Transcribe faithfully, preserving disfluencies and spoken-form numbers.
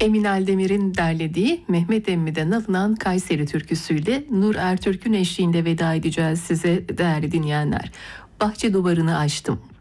Emin Aldemir'in derlediği Mehmet Emmi'den alınan Kayseri türküsüyle Nur Ertürk'ün eşliğinde veda edeceğiz size değerli dinleyenler. Bahçe duvarını aştım.